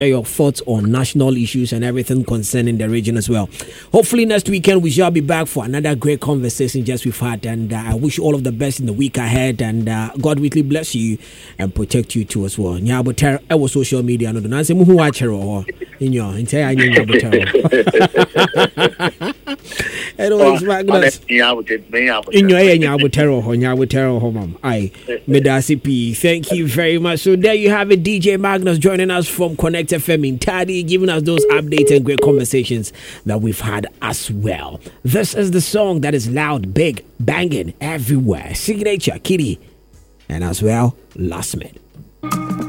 your thoughts on national issues and everything concerning the region as well. Hopefully next weekend we shall be back for another great conversation just we've had, and I wish you all of the best in the week ahead, and God richly bless you and protect you too as well. Nyaboter our social media no do na say mu hu wa chere in your entire Nyaboter. Anyways, Magnus, in your Nyaboter home. I Medasi P. Thank you very much. So there you have it, DJ Magnus joining us from Connect FM in Tadi, giving us those updates and great conversations that we've had as well. This is the song that is loud, big, banging everywhere. Signature, Kitty, and as well, Last Minute.